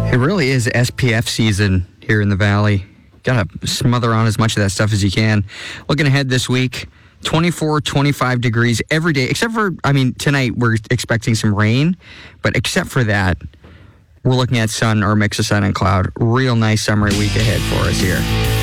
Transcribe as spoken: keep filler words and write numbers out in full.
It really is S P F season here in the Valley. Got to smother on as much of that stuff as you can. Looking ahead this week, twenty-four, twenty-five degrees every day, except for, I mean, tonight we're expecting some rain, but except for that, we're looking at sun or a mix of sun and cloud. Real nice summery week ahead for us here.